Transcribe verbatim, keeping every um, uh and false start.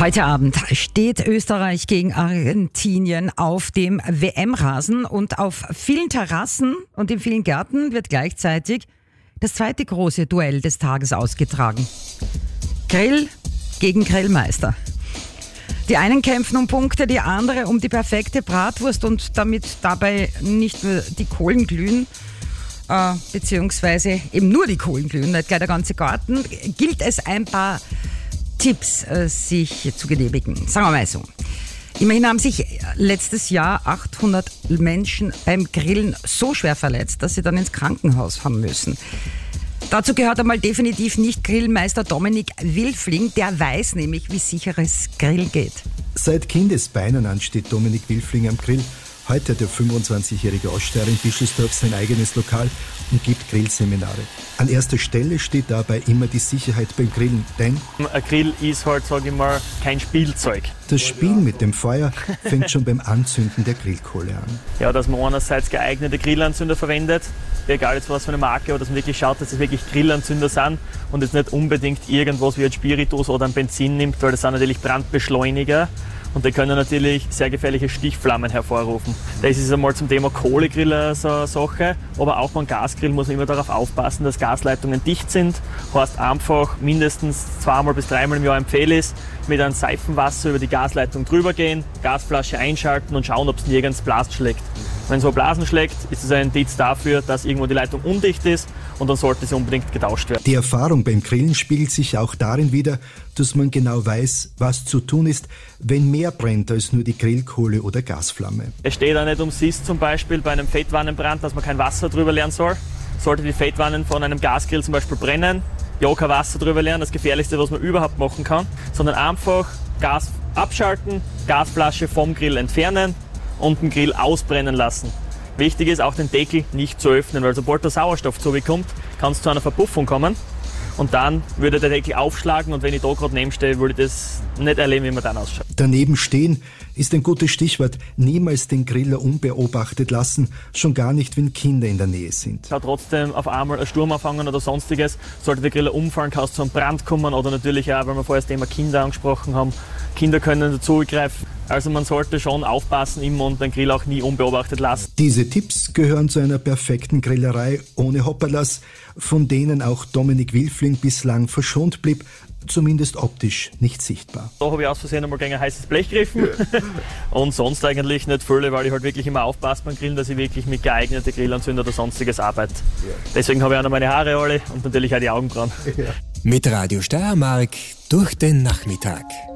Heute Abend steht Österreich gegen Argentinien auf dem W M-Rasen und auf vielen Terrassen und in vielen Gärten wird gleichzeitig das zweite große Duell des Tages ausgetragen. Grill gegen Grillmeister. Die einen kämpfen um Punkte, die andere um die perfekte Bratwurst und damit dabei nicht nur die Kohlen glühen, äh, beziehungsweise eben nur die Kohlen glühen, nicht gleich der ganze Garten, gilt es ein paar Tipps äh, sich zu genehmigen. Sagen wir mal so. Immerhin haben sich letztes Jahr achthundert Menschen beim Grillen so schwer verletzt, dass sie dann ins Krankenhaus haben müssen. Dazu gehört einmal definitiv nicht Grillmeister Dominik Wilfling, der weiß nämlich, wie sicheres Grill geht. Seit Kindesbeinen an steht Dominik Wilfling am Grill. Heute hat der fünfundzwanzigjährige Aussteiger in Bischelsdorf sein eigenes Lokal und gibt Grillseminare. An erster Stelle steht dabei immer die Sicherheit beim Grillen, denn ein Grill ist halt, sage ich mal, kein Spielzeug. Das Spiel mit dem Feuer fängt schon beim Anzünden der Grillkohle an. Ja, dass man einerseits geeignete Grillanzünder verwendet, egal jetzt was für eine Marke, oder dass man wirklich schaut, dass es wirklich Grillanzünder sind und jetzt nicht unbedingt irgendwas wie ein Spiritus oder ein Benzin nimmt, weil das sind natürlich Brandbeschleuniger. Und die können natürlich sehr gefährliche Stichflammen hervorrufen. Das ist einmal zum Thema Kohlegrill so eine Sache, aber auch beim Gasgrill muss man immer darauf aufpassen, dass Gasleitungen dicht sind. Heißt einfach mindestens zweimal bis dreimal im Jahr empfehle ich, mit einem Seifenwasser über die Gasleitung drüber gehen, Gasflasche einschalten und schauen, ob es nirgends Blasen schlägt. Wenn so Blasen schlägt, ist es ein Indiz dafür, dass irgendwo die Leitung undicht ist und dann sollte sie unbedingt getauscht werden. Die Erfahrung beim Grillen spiegelt sich auch darin wider, dass man genau weiß, was zu tun ist, wenn mehr brennt als nur die Grillkohle oder Gasflamme. Es steht auch nicht umsonst zum Beispiel bei einem Fettwannenbrand, dass man kein Wasser drüber leeren soll. Sollte die Fettwannen von einem Gasgrill zum Beispiel brennen, ja, kein Wasser drüber leeren, das Gefährlichste, was man überhaupt machen kann, sondern einfach Gas abschalten, Gasflasche vom Grill entfernen und den Grill ausbrennen lassen. Wichtig ist auch den Deckel nicht zu öffnen, weil sobald der Sauerstoff zubekommt, kann es zu einer Verpuffung kommen und dann würde der Deckel aufschlagen und wenn ich da gerade neben stehe, würde ich das nicht erleben, wie man dann ausschaut. Daneben stehen ist ein gutes Stichwort. Niemals den Griller unbeobachtet lassen, schon gar nicht, wenn Kinder in der Nähe sind. Kann trotzdem auf einmal ein Sturm anfangen oder sonstiges, sollte der Griller umfallen, kann es zu einem Brand kommen oder natürlich auch, weil wir vorher das Thema Kinder angesprochen haben, Kinder können dazugreifen. Also man sollte schon aufpassen immer und den Grill auch nie unbeobachtet lassen. Diese Tipps gehören zu einer perfekten Grillerei ohne Hopperlas, von denen auch Dominik Wilfling bislang verschont blieb, zumindest optisch nicht sichtbar. Da habe ich aus Versehen einmal gegen ein heißes Blech gegriffen und sonst eigentlich nicht viele, weil ich halt wirklich immer aufpasse beim Grillen, dass ich wirklich mit geeigneten Grillanzünder oder sonstiges arbeite. Deswegen habe ich auch noch meine Haare alle und natürlich auch die Augenbrauen. Mit Radio Steiermark durch den Nachmittag.